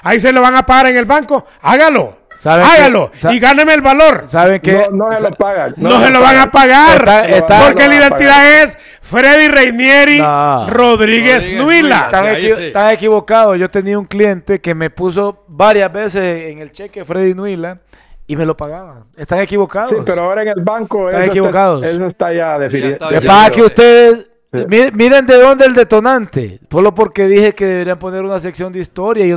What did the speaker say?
ahí se lo van a pagar en el banco, hágalo. Hágalo y gáneme el valor. ¿Saben qué? No se lo pagan. No se lo van a pagar. Porque la identidad es Freddy Reinieri Rodríguez Nuila. Están equivocados. Yo tenía un cliente que me puso varias veces en el cheque Freddy Nuila y me lo pagaban. Están equivocados. Sí, pero ahora en el banco están equivocados. Eso está ya definido. Lo que pasa es que ustedes miren de dónde el detonante. Solo porque dije que deberían poner una sección de historia y